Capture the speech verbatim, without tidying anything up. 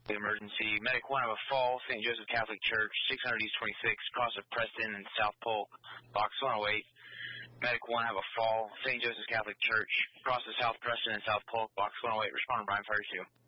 Emergency. Medic one have a fall, Saint Joseph Catholic Church, six hundred East twenty-six, cross of Preston and South Polk, box one oh eight. Medic one have a fall, Saint Joseph Catholic Church, cross of South Preston and South Polk, box one oh eight. Responder Brian, fire two.